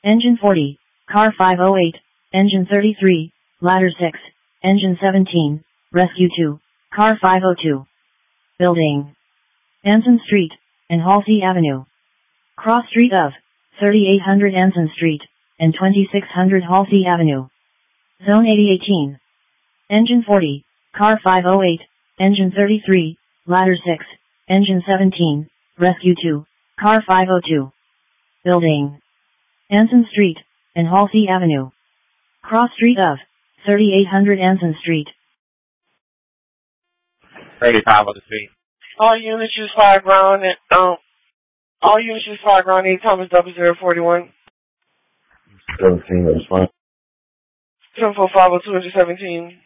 Engine 40, Car 508, Engine 33, Ladder 6, Engine 17, Rescue 2, Car 502. Building. Anson Street, and Halsey Avenue. Cross street of 3800 Anson Street, and 2600 Halsey Avenue. Zone 8018. Engine 40, Car 508, Engine 33, Ladder 6, Engine 17, Rescue 2, Car 502. Building. Anson Street, and Halsey Avenue. Cross street of 3800 Anson Street. 35 on the street. All units use fire ground and, all units use fire ground 8 Thomas 0041. 17, that's fine. 74502 217.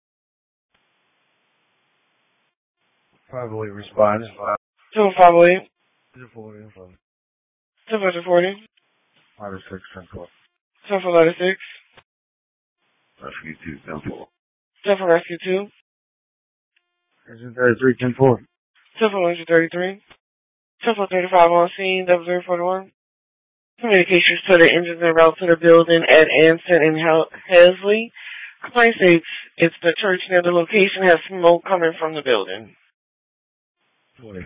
508 respond. 7508. 40. 740. Ladder 6, 10-4. 7 Ladder 6. Rescue 2, 10-4. 7 Rescue 2. Engine 33, 10-4. 7 133. 7 35 on scene 0041. Communications to the engines en route to the building at Anson and Hesley. Complaint states it's the church near the location has smoke coming from the building. 20.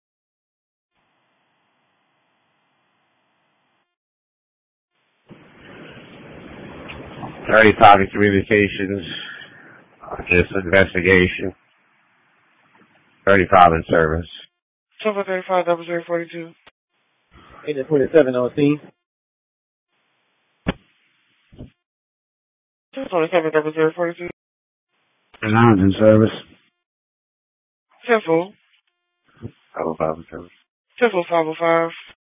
35 communications. This investigation. 35 in service. 7 35 0042. Agent 27 on scene. 27 0042. Announce in service. 10 505 in service. 10 505.